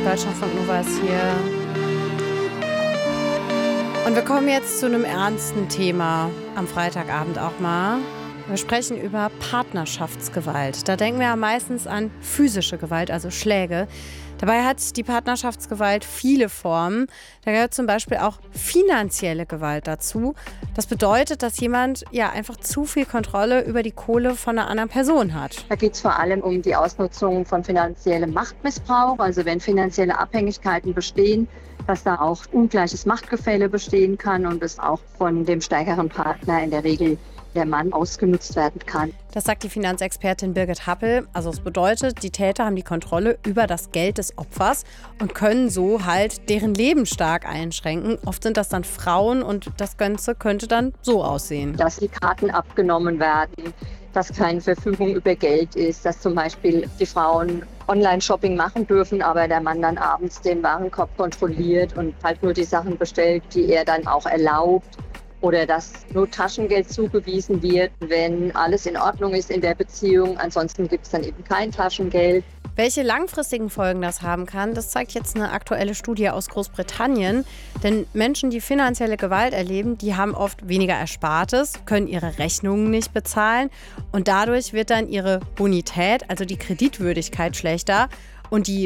Deutschlandfunk Nova ist hier. Und wir kommen jetzt zu einem ernsten Thema am Freitagabend auch mal. Wir sprechen über Partnerschaftsgewalt. Da denken wir ja meistens an physische Gewalt, also Schläge. Dabei hat die Partnerschaftsgewalt viele Formen. Da gehört zum Beispiel auch finanzielle Gewalt dazu. Das bedeutet, dass jemand einfach zu viel Kontrolle über die Kohle von einer anderen Person hat. Da geht es vor allem um die Ausnutzung von finanziellem Machtmissbrauch. Also wenn finanzielle Abhängigkeiten bestehen, dass da auch ungleiches Machtgefälle bestehen kann und es auch von dem stärkeren Partner in der Regel der Mann ausgenutzt werden kann. Das sagt die Finanzexpertin Birgit Happel. Also es bedeutet, die Täter haben die Kontrolle über das Geld des Opfers und können so halt deren Leben stark einschränken. Oft sind das dann Frauen und das Ganze könnte dann so aussehen. Dass die Karten abgenommen werden, dass keine Verfügung über Geld ist, dass zum Beispiel die Frauen Online-Shopping machen dürfen, aber der Mann dann abends den Warenkorb kontrolliert und halt nur die Sachen bestellt, die er dann auch erlaubt. Oder dass nur Taschengeld zugewiesen wird, wenn alles in Ordnung ist in der Beziehung. Ansonsten gibt es dann eben kein Taschengeld. Welche langfristigen Folgen das haben kann, das zeigt jetzt eine aktuelle Studie aus Großbritannien. Denn Menschen, die finanzielle Gewalt erleben, die haben oft weniger Erspartes, können ihre Rechnungen nicht bezahlen. Und dadurch wird dann ihre Bonität, also die Kreditwürdigkeit, schlechter. Und die